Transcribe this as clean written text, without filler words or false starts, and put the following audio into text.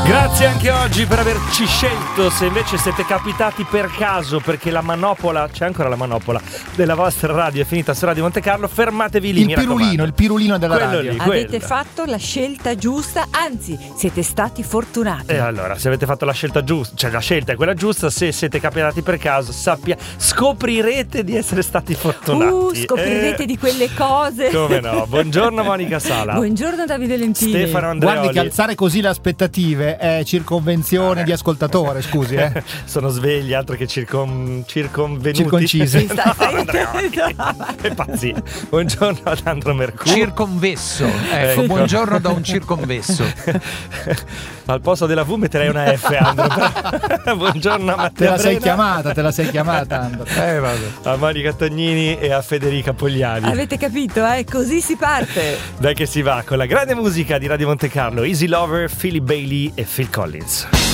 Grazie anche oggi per averci scelto. Se invece siete capitati per caso perché la manopola, c'è ancora la manopola della vostra radio è finita su Radio Monte Carlo, fermatevi lì. Il pirulino della quello radio. Lì, avete fatto la scelta giusta, anzi siete stati fortunati. E allora, se avete fatto la scelta giusta, cioè la scelta è quella giusta, se siete capitati per caso, scoprirete di essere stati fortunati. Scoprirete di quelle cose. Come no? Buongiorno Monica Sala. Buongiorno Davide Lentini. Stefano Andreoli. Guardi che alzare così le aspettative è circonvenzione di ascoltatore, scusi. Sono svegli, altro che circonvenuti. Circoncisi. È pazzia. Buongiorno ad Andro Mercurio. Circonvesso. Ecco, buongiorno da un circonvesso. Al posto della V metterei una F, Andro. Buongiorno a Matteo Te la sei Brena. chiamata, Andro. Vabbè. A Monica Tognini e a Federica Pogliani. Avete capito, così si parte. Dai che si va con la grande musica di Radio Monte Carlo. Easy Lover, Philly Bailey e Phil Collins.